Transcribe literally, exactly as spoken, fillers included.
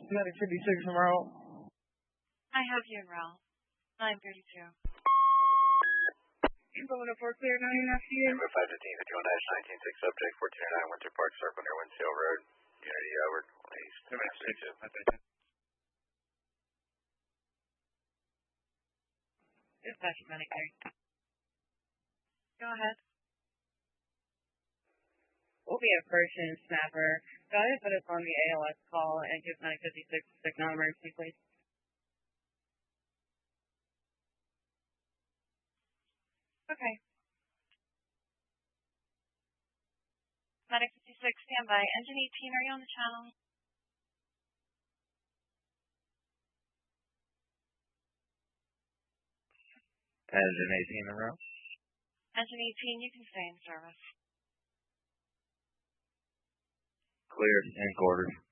Medic fifty-six in route. I have you in route. nine thirty-two. Going to four clear nine after you. Number five fifteen, fifty-one dash nineteen six, subject fourteen oh nine, Winter Park Circle near Windshield Road. Unity over, one east. Number six, Dispatch medic there. Go ahead. We'll be approaching Snapper. Go ahead and put us on the A L S call and give nine fifty-six signal emergency, please. Okay. Medic fifty-six, stand by. Engine eighteen, are you on the channel? Engine eighteen in route. Engine eighteen, you can stay in service. Clear, in quarters.